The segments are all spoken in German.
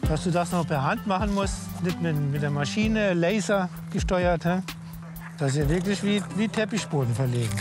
Dass du das noch per Hand machen musst, nicht mit der Maschine, Laser gesteuert. Das ist ja wirklich wie Teppichboden verlegen.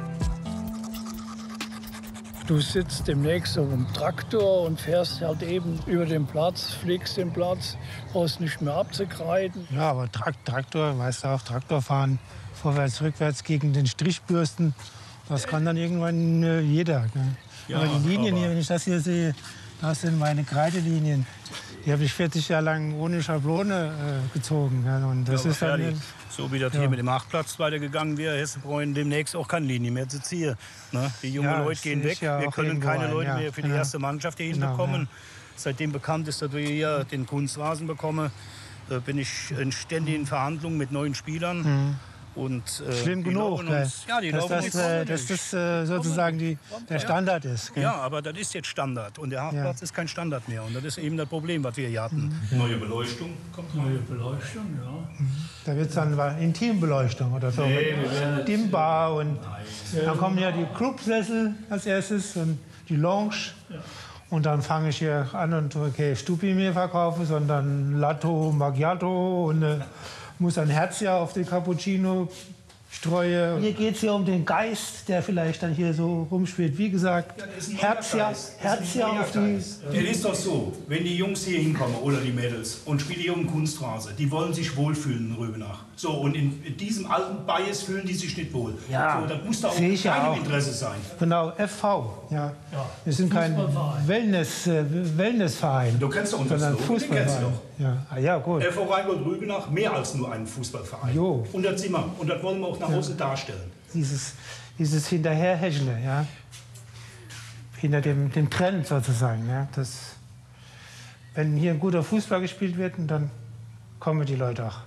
Du sitzt demnächst auf dem Traktor und fährst halt eben über den Platz, fliegst den Platz, brauchst nicht mehr abzukreiden. Ja, aber Traktor, weißt du auch, Traktor fahren, vorwärts, rückwärts gegen den Strichbürsten, das kann dann irgendwann jeder. Gell? Ja, aber die Linien hier, wenn ich das hier sehe, das sind meine Kreidelinien. Die habe ich 40 Jahre lang ohne Schablone gezogen. Ja, und das ist dann, so wie das hier mit dem Achtplatz weitergegangen wäre, Hessenbräu demnächst auch keine Linie mehr zu ziehen. Ne? Die jungen Leute gehen weg. Wir können keine Leute mehr für die erste Mannschaft hier hinbekommen. Seitdem bekannt ist, dass wir hier den Kunstrasen bekommen, bin ich in ständigen Verhandlungen mit neuen Spielern. Und, schlimm genug, dass das sozusagen der Standard ist. Gell? Ja, aber das ist jetzt Standard. Und der Hafenplatz ist kein Standard mehr. Und das ist eben das Problem, was wir hier hatten. Neue Beleuchtung kommt rein. Neue Beleuchtung, ja. Da wird es dann Intimbeleuchtung oder so. Nee, Dimmbar. Und dann kommen ja die Clubsessel als erstes und die Lounge. Ja. Und dann fange ich hier an und Stupi mir verkaufe, sondern Latte Macchiato und muss ein Herzia auf den Cappuccino streue. Hier geht es ja um den Geist, der vielleicht dann hier so rumspielt. Wie gesagt, Herzia auf die... Es ist doch so, wenn die Jungs hier hinkommen oder die Mädels und spielen hier um Kunstrasen, die wollen sich wohlfühlen in Rübenach. So, und in diesem alten Bias fühlen die sich nicht wohl. Ja, so, das muss da auch in deinem Interesse sein. Genau, FV. Ja. Wir sind kein Wellnessverein. Du kennst doch unseren Slogan, den kennst du doch. Ja, gut. FV Rheingold-Rübenach, mehr als nur ein Fußballverein. Jo. Und das sind wir. Und das wollen wir auch nach außen darstellen. Dieses Hinterherhäschle, ja. Hinter dem Trend sozusagen. Ja. Wenn hier ein guter Fußball gespielt wird, dann kommen die Leute auch.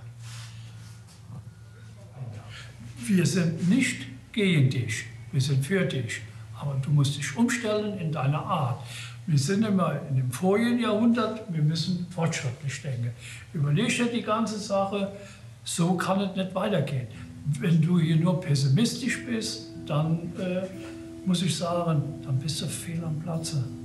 Wir sind nicht gegen dich, wir sind für dich. Aber du musst dich umstellen in deiner Art. Wir sind immer in dem vorigen Jahrhundert, wir müssen fortschrittlich denken. Überleg dir die ganze Sache, so kann es nicht weitergehen. Wenn du hier nur pessimistisch bist, dann muss ich sagen, dann bist du fehl am Platze.